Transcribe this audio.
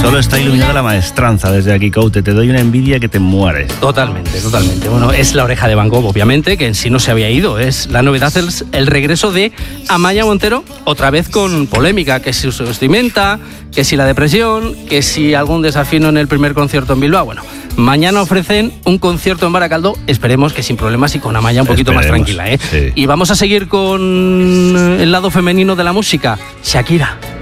Solo está iluminada la maestranza desde aquí, Coute. Te doy una envidia que te mueres. Totalmente, totalmente. Bueno, es La Oreja de Van Gogh, obviamente, que en sí no se había ido. Es la novedad, el regreso de Amaia Montero, otra vez con polémica, que si su vestimenta, que si la depresión, que si algún desafío en el primer concierto en Bilbao. Bueno, mañana ofrecen un concierto en Baracaldo, esperemos que sin problemas y con Amaia un poquito más tranquila, ¿eh? Sí. Y vamos a seguir con el lado femenino de la música, Shakira.